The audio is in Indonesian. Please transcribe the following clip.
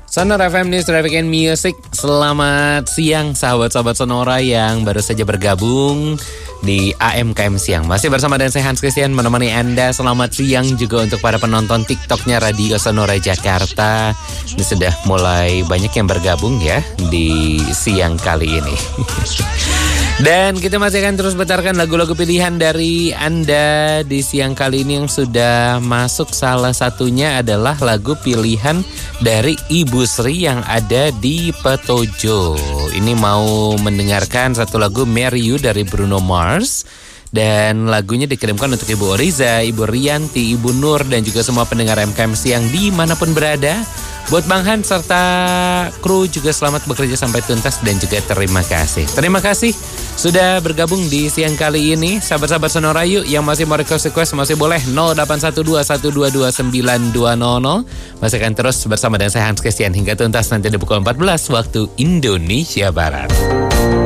Sonora FM News Traffic and Music. Selamat siang sahabat-sahabat Sonora yang baru saja bergabung di AMKM Siang. Masih bersama dan saya Hans Christian menemani Anda. Selamat siang juga untuk para penonton TikToknya Radio Sonora Jakarta. Ini sudah mulai banyak yang bergabung ya di siang kali ini. Dan kita masih akan terus putarkan lagu-lagu pilihan dari Anda di siang kali ini yang sudah masuk. Salah satunya adalah lagu pilihan dari Ibu Sri yang ada di Petojo. Ini mau mendengarkan satu lagu Marry You dari Bruno Mars. Dan lagunya dikirimkan untuk Ibu Oriza, Ibu Rianti, Ibu Nur, dan juga semua pendengar MKM Siang dimanapun berada. Buat Bang Han serta kru juga selamat bekerja sampai tuntas dan juga terima kasih. Terima kasih sudah bergabung di siang kali ini. Sahabat-sahabat Sonora yuk yang masih mau request masih boleh 0812129200. Masih akan terus bersama dengan saya Hans Christian hingga tuntas nanti di pukul 14 waktu Indonesia Barat.